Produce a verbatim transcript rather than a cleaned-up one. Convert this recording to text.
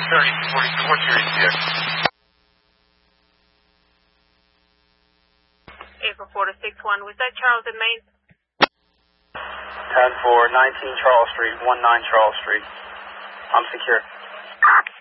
thirty, forty-two, what's your E T A? April four to six one, was that Charles and Main? ten four, nineteen Charles Street, one nine Charles Street. I'm secure.